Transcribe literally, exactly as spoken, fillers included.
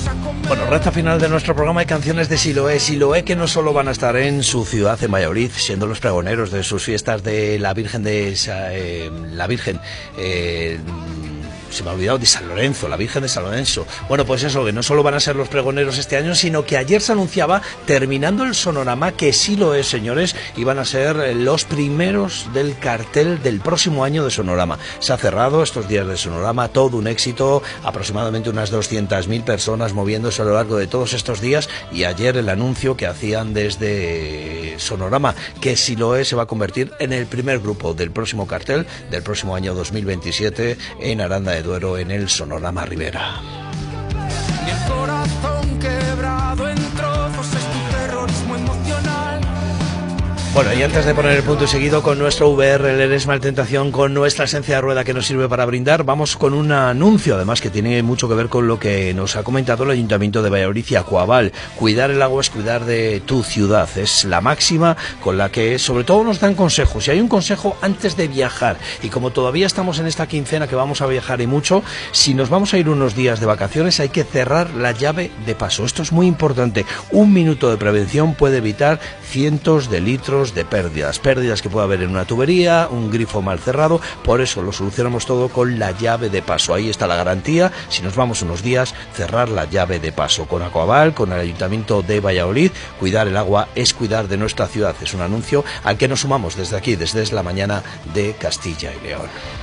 Bueno, recta final de nuestro programa de canciones de Siloé. Siloé que no solo van a estar en su ciudad, en Valladolid, siendo los pregoneros de sus fiestas de la Virgen de eh, la Virgen eh, se me ha olvidado, de San Lorenzo, la Virgen de San Lorenzo. Bueno, pues eso, que no solo van a ser los pregoneros este año, sino que ayer se anunciaba, terminando el sonorama, que Siloé, señores, iban a ser los primeros del cartel del próximo año de Sonorama. Se ha cerrado estos días de Sonorama, todo un éxito, aproximadamente unas doscientas mil personas moviéndose a lo largo de todos estos días, y ayer el anuncio que hacían desde Sonorama, que Siloé se va a convertir en el primer grupo del próximo cartel del próximo año dos mil veintisiete en Aranda de Duero, en el Sonorama Ribera. Mi corazón quebrado en trozos es tu terrorismo emocional. Bueno, y antes de poner el punto y seguido con nuestro V R, el Eresma Tentación, con nuestra esencia de rueda que nos sirve para brindar, vamos con un anuncio, además, que tiene mucho que ver con lo que nos ha comentado el Ayuntamiento de Valladolid y Aquaval. Cuidar el agua es cuidar de tu ciudad, es la máxima con la que sobre todo nos dan consejos. Y hay un consejo antes de viajar, y como todavía estamos en esta quincena que vamos a viajar y mucho, si nos vamos a ir unos días de vacaciones hay que cerrar la llave de paso. Esto es muy importante. Un minuto de prevención puede evitar cientos de litros de pérdidas, pérdidas que puede haber en una tubería, un grifo mal cerrado. Por eso lo solucionamos todo con la llave de paso. Ahí está la garantía. Si nos vamos unos días, cerrar la llave de paso. Con Aquaval, con el Ayuntamiento de Valladolid, cuidar el agua es cuidar de nuestra ciudad. Es un anuncio al que nos sumamos desde aquí, desde la mañana de Castilla y León.